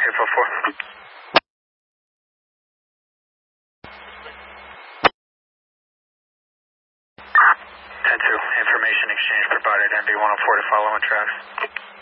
Info 4. 10-2, information exchange provided MB-104 to follow on tracks.